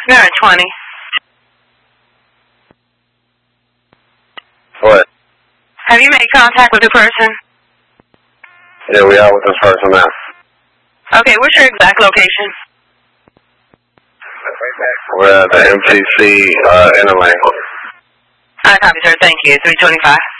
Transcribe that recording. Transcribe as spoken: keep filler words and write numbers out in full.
You're at twenty. What? Have you made contact with the person? Yeah, we are with this person now. Okay, what's your exact location? We're at the M T C uh, Inner Lane. I copy, sir. Thank you. three twenty-five.